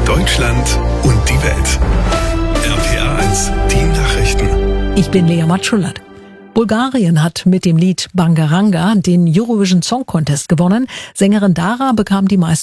Deutschland und die Welt. RPA1, die Nachrichten. Ich bin Lea Matschulat. Bulgarien hat mit dem Lied Bangaranga den Eurovision Song Contest gewonnen. Sängerin Dara bekam die meisten